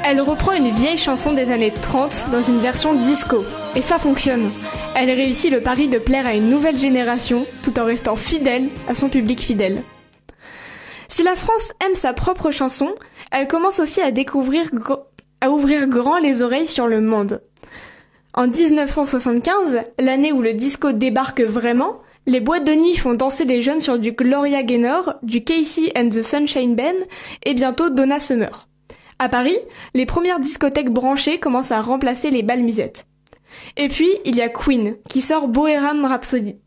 Elle reprend une vieille chanson des années 30 dans une version disco. Et ça fonctionne. Elle réussit le pari de plaire à une nouvelle génération tout en restant fidèle à son public fidèle. Si la France aime sa propre chanson, elle commence aussi à ouvrir grand les oreilles sur le monde. En 1975, l'année où le disco débarque vraiment, les boîtes de nuit font danser les jeunes sur du Gloria Gaynor, du Casey and the Sunshine Band et bientôt Donna Summer. À Paris, les premières discothèques branchées commencent à remplacer les bals musettes. Et puis, il y a Queen, qui sort Bohemian Rhapsody.